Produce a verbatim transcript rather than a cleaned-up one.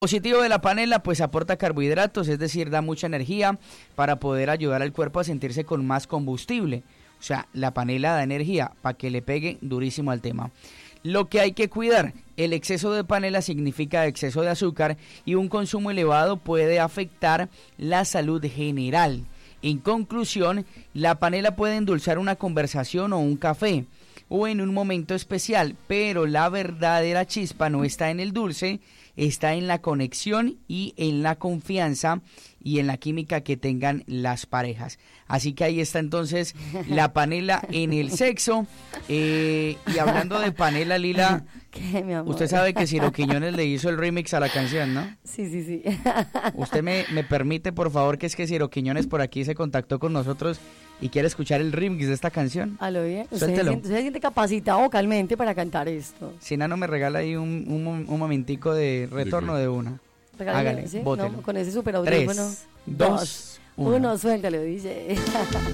Positivo de la panela, pues aporta carbohidratos, es decir, da mucha energía para poder ayudar al cuerpo a sentirse con más combustible. O sea, la panela da energía para que le pegue durísimo al tema. Lo que hay que cuidar, el exceso de panela significa exceso de azúcar y un consumo elevado puede afectar la salud general. En conclusión, la panela puede endulzar una conversación o un café o en un momento especial, pero la verdadera chispa no está en el dulce, está en la conexión y en la confianza y en la química que tengan las parejas. Así que ahí está entonces la panela en el sexo. Eh, y hablando de panela, Lila, ¿qué, mi amor? Usted sabe que Ciro Quiñones le hizo el remix a la canción, ¿no? Sí, sí, sí. Usted me, me permite, por favor, que es que Ciro Quiñones por aquí se contactó con nosotros y quiere escuchar el remix de esta canción. A lo bien. Usted Suéltelo. se, siente, se siente capacitado vocalmente para cantar esto. Si Nano me regala ahí un, un, un momentico de retorno de una. Regálale, Hágale, ¿sí? bótelo. No, con ese super audífono. Tres, dos, uno. uno. Uno, suéltalo, dice.